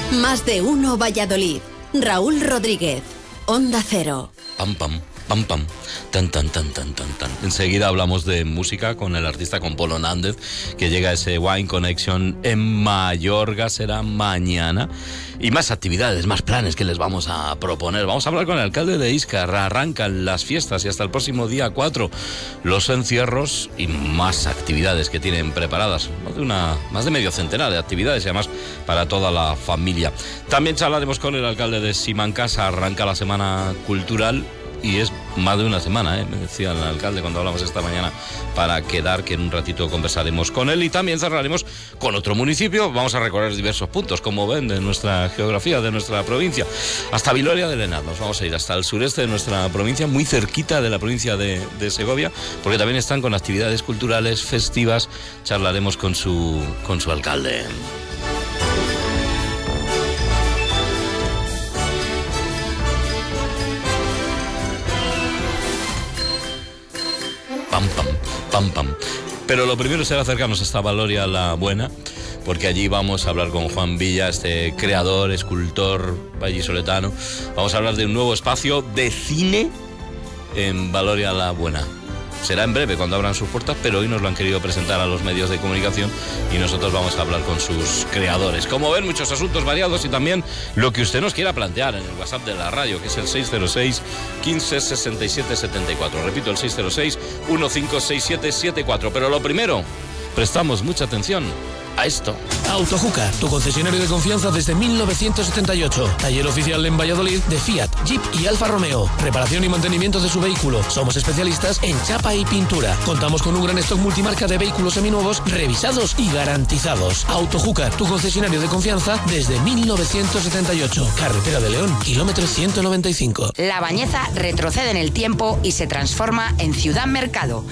Más de uno Valladolid. Raúl Rodríguez, Onda Cero. Pam, pam, pam, pam, tan, tan, tan, tan, tan, tan. Enseguida hablamos de música con el artista, con Polo Nández, que llega a ese Wine Connection en Mayorga, será mañana. Y más actividades, más planes que les vamos a proponer. Vamos a hablar con el alcalde de Íscar. Arrancan las fiestas y hasta el próximo día 4 los encierros y más actividades que tienen preparadas. Más de medio centenar de actividades y además para toda la familia. También charlaremos con el alcalde de Simancasa. Arranca la semana cultural. Y es más de una semana, me decía el alcalde cuando hablamos esta mañana, para quedar, que en un ratito conversaremos con él. Y también cerraremos con otro municipio. Vamos a recorrer diversos puntos, como ven, de nuestra geografía, de nuestra provincia. Hasta Viloria de Lenar. Nos vamos a ir hasta el sureste de nuestra provincia, muy cerquita de la provincia de Segovia, porque también están con actividades culturales, festivas. Charlaremos con su alcalde. Pam, pam, pam, pam. Pero lo primero será acercarnos hasta Valoria la Buena, porque allí vamos a hablar con Juan Villa, este creador, escultor vallisoletano. Vamos a hablar de un nuevo espacio de cine en Valoria la Buena. Será en breve cuando abran sus puertas, pero hoy nos lo han querido presentar a los medios de comunicación y nosotros vamos a hablar con sus creadores. Como ven, muchos asuntos variados y también lo que usted nos quiera plantear en el WhatsApp de la radio, que es el 606 15 67 74. Repito, el 606 1567 74. Pero lo primero, prestamos mucha atención a esto. Autojúcar, tu concesionario de confianza desde 1978. Taller oficial en Valladolid de Fiat, Jeep y Alfa Romeo. Reparación y mantenimiento de su vehículo. Somos especialistas en chapa y pintura. Contamos con un gran stock multimarca de vehículos seminuevos, revisados y garantizados. Autojúcar, tu concesionario de confianza desde 1978. Carretera de León, kilómetro 195. La Bañeza retrocede en el tiempo y se transforma en Ciudad Mercado.